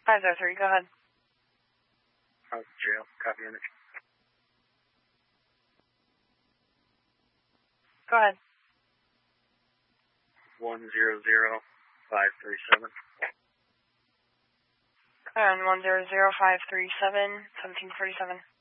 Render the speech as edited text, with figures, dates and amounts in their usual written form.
503, go ahead. Jail, copy image. Go ahead. 100537. And 100537, 1747.